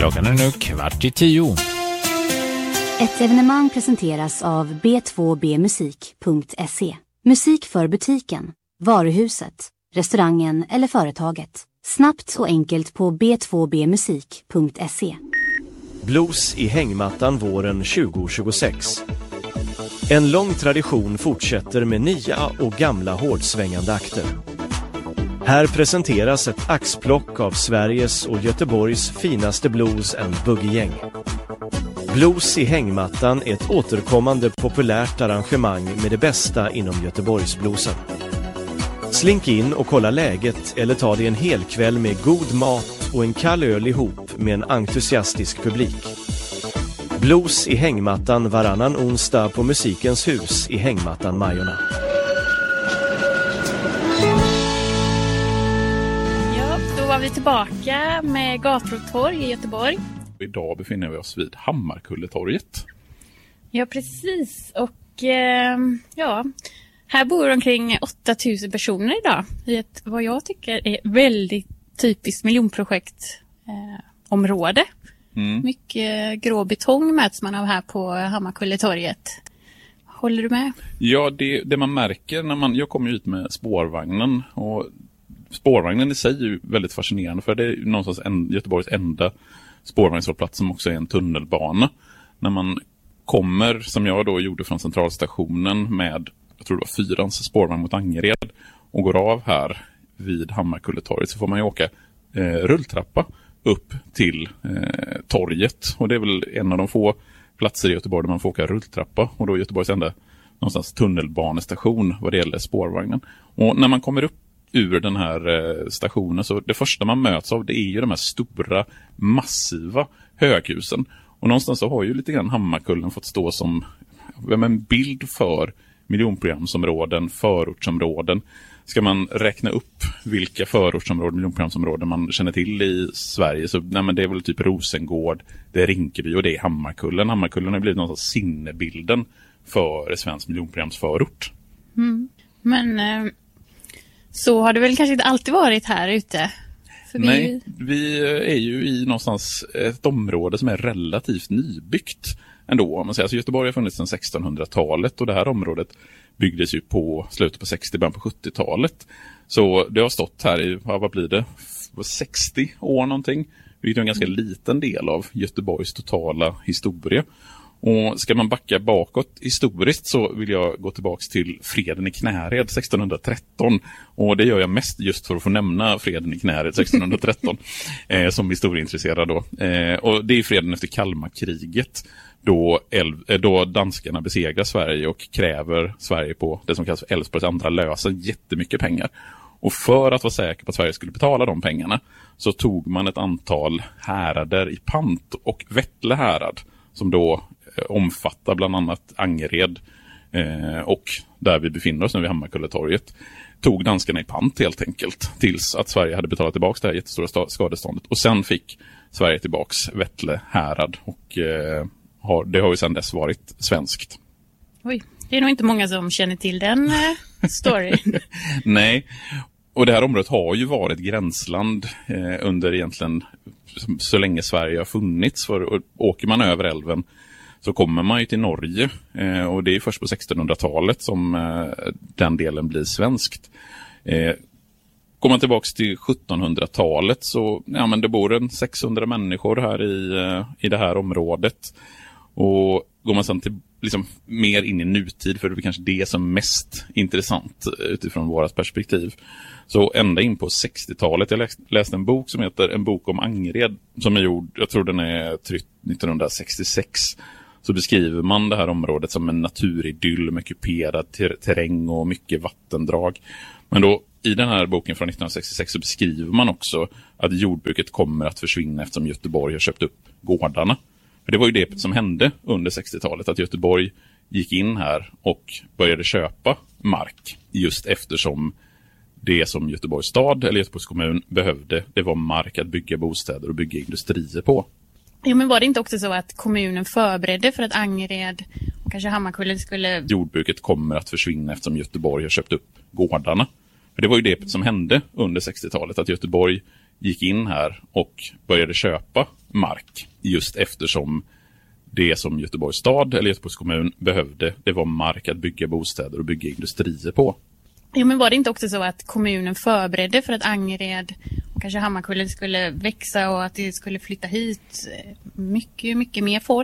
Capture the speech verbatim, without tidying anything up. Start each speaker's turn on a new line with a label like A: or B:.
A: Klockan är nu kvart i tio.
B: Ett evenemang presenteras av b två b musik punkt se. Musik för butiken, varuhuset, restaurangen eller företaget. Snabbt och enkelt på b två b musik punkt se.
C: Blues i hängmattan våren tjugo tjugosex. En lång tradition fortsätter med nya och gamla hårdsvängande akter. Här presenteras ett axplock av Sveriges och Göteborgs finaste blues and boogie-gäng. Blues i hängmattan är ett återkommande populärt arrangemang med det bästa inom Göteborgsbluesen. Slink in och kolla läget eller ta dig en hel kväll med god mat och en kall öl ihop med en entusiastisk publik. Blues i hängmattan varannan onsdag på Musikens hus i Hängmattan Majorna.
D: Ja, då var vi tillbaka med gator och torg i Göteborg.
E: Idag befinner vi oss vid Hammarkulletorget.
D: Ja, precis. Och eh, ja, här bor omkring åtta tusen personer idag i ett, vad jag tycker är väldigt typiskt miljonprojektområde. Eh, område. Mm. Mycket grå betong möts man av här på Hammarkulletorget. Håller du med?
E: Ja, det, det man märker när man... Jag kommer ju ut med spårvagnen och spårvagnen i sig är ju väldigt fascinerande för det är någonstans en, Göteborgs enda spårvagnshållplats som också är en tunnelbana. När man kommer, som jag då gjorde från centralstationen med, jag tror det var fyrans spårvagn mot Angered och går av här vid Hammarkulletorget så får man ju åka eh, rulltrappa upp till eh, torget. Och det är väl en av de få platser i Göteborg där man får åka rulltrappa. Och då är Göteborgs enda någonstans tunnelbanestation vad det gäller spårvagnen. Och när man kommer upp ur den här eh, stationen så det första man möts av det är ju de här stora, massiva höghusen. Och någonstans så har ju lite grann Hammarkullen fått stå som en bild för miljonprogramsområden, förortsområden. Ska man räkna upp vilka förortsområden, miljonprogramsområden man känner till i Sverige så nej, men det är väl typ Rosengård, det är Rinkeby och det är Hammarkullen. Hammarkullen har blivit någonstans sinnebilden för svensk miljonprogramsförort.
D: Mm. Men eh, så har det väl kanske inte alltid varit här ute? För
E: nej, vi... vi är ju i någonstans ett område som är relativt nybyggt ändå. Om man säger. Alltså, Göteborg har funnits sedan sextonhundratalet och det här området byggdes ju på slutet på sextio, början på sjuttiotalet. Så det har stått här i, vad blir det, sextio år någonting. Vilket är en ganska liten del av Göteborgs totala historia. Och ska man backa bakåt historiskt så vill jag gå tillbaks till freden i Knäred sextonhundratretton. Och det gör jag mest just för att få nämna freden i Knäred sextonhundratretton eh, som historieintresserad då. Eh, och det är freden efter Kalmarkriget. Då, Elv, då danskarna besegrar Sverige och kräver Sverige på det som kallas för Älvsborgs andra lösen jättemycket pengar. Och för att vara säker på att Sverige skulle betala de pengarna så tog man ett antal härader i pant och Vättle härad som då eh, omfattar bland annat Angered eh, och där vi befinner oss nu vid Hammarkulletorget tog danskarna i pant helt enkelt tills att Sverige hade betalat tillbaka det här jättestora skadeståndet och sen fick Sverige tillbaks Vättle härad och eh, Har, det har ju sedan dess varit svenskt.
D: Oj, det är nog inte många som känner till den eh, storyn.
E: Nej, och det här området har ju varit gränsland eh, under egentligen så, så länge Sverige har funnits. För och, åker man över älven så kommer man ju till Norge eh, och det är först på sextonhundratalet som eh, den delen blir svenskt. Eh, Går man tillbaka till sjuttonhundratalet så ja, men det bor en sexhundra människor här i, eh, i det här området. Och går man sedan till liksom mer in i nutid för det är kanske det som är mest intressant utifrån vårat perspektiv. Så ända in på sextiotalet, jag läste en bok som heter En bok om Angered som är gjord, jag tror den är tryckt nittonhundrasextiosex. Så beskriver man det här området som en naturidyll med kuperad ter- terräng och mycket vattendrag. Men då i den här boken från nittonhundrasextiosex så beskriver man också att jordbruket kommer att försvinna eftersom Göteborg har köpt upp gårdarna. För det var ju det som hände under sextiotalet, att Göteborg gick in här och började köpa mark just eftersom det som Göteborgs stad eller Göteborgs kommun behövde, det var mark att bygga bostäder och bygga industrier på.
D: Jo, men var det inte också så att kommunen förberedde för att Angered och kanske Hammarkullen skulle...
E: Jordbruket kommer att försvinna eftersom Göteborg har köpt upp gårdarna. För det var ju det som hände under sextiotalet, att Göteborg gick in här och började köpa mark just eftersom det som Göteborgs stad eller Göteborgs kommun behövde, det var mark att bygga bostäder och bygga industrier på.
D: Jo, men var det inte också så att kommunen förberedde för att Angered och kanske Hammarkullen skulle växa och att det skulle flytta hit mycket, mycket mer folk?